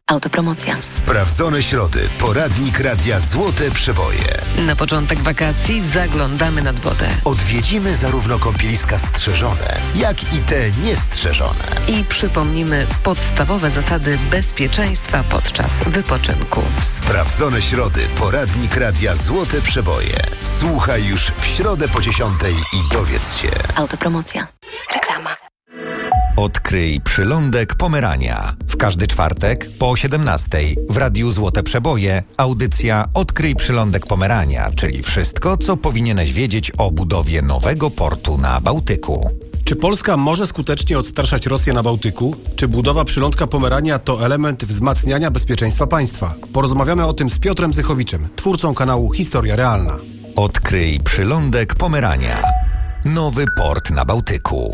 Autopromocja. Sprawdzone środy. Poradnik Radia Złote Przeboje. Na początek wakacji zaglądamy nad wodę. Odwiedzimy zarówno kąpieliska strzeżone, jak i te niestrzeżone. I przypomnimy podstawowe zasady bezpieczeństwa podczas wypoczynku. Sprawdzone środy. Poradnik Radia Złote Przeboje. Słuchaj już w środę po 10:00 i dowiedz się. Autopromocja. Reklama. Odkryj przylądek Pomerania. W każdy czwartek po 17:00 w Radiu Złote Przeboje audycja Odkryj przylądek Pomerania, czyli wszystko, co powinieneś wiedzieć o budowie nowego portu na Bałtyku. Czy Polska może skutecznie odstraszać Rosję na Bałtyku? Czy budowa przylądka Pomerania to element wzmacniania bezpieczeństwa państwa? Porozmawiamy o tym z Piotrem Zychowiczem, twórcą kanału Historia Realna. Odkryj przylądek Pomerania. Nowy port na Bałtyku.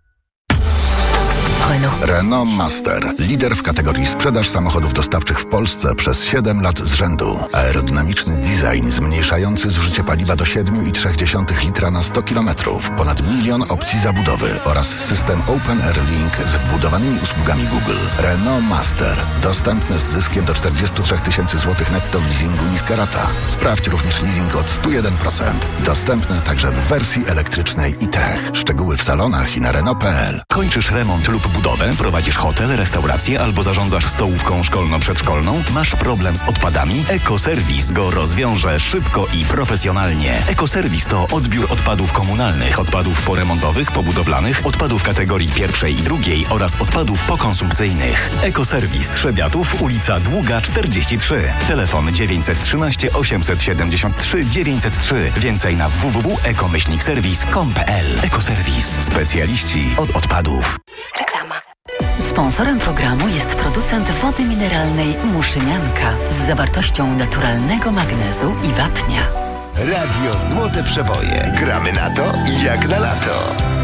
Renault Master. Lider w kategorii sprzedaż samochodów dostawczych w Polsce przez 7 lat z rzędu. Aerodynamiczny design zmniejszający zużycie paliwa do 7,3 litra na 100 km. Ponad 1 milion opcji zabudowy oraz system Open Air Link z wbudowanymi usługami Google. Renault Master. Dostępny z zyskiem do 43 000 złotych netto w leasingu niska rata. Sprawdź również leasing od 101%. Dostępny także w wersji elektrycznej i tech. Szczegóły w salonach i na Renault.pl. Kończysz remont lub budowę, prowadzisz hotel, restaurację albo zarządzasz stołówką szkolno-przedszkolną? Masz problem z odpadami? Ekoserwis go rozwiąże szybko i profesjonalnie. Ekoserwis to odbiór odpadów komunalnych, odpadów poremontowych, pobudowlanych, odpadów kategorii pierwszej i drugiej oraz odpadów pokonsumpcyjnych. Ekoserwis Trzebiatów, ulica Długa 43. Telefon 913 873 903. Więcej na www.eko-serwis.com.pl. Ekoserwis. Specjaliści od odpadów. Reklama. Sponsorem programu jest producent wody mineralnej Muszynianka z zawartością naturalnego magnezu i wapnia. Radio Złote Przeboje. Gramy na to jak na lato.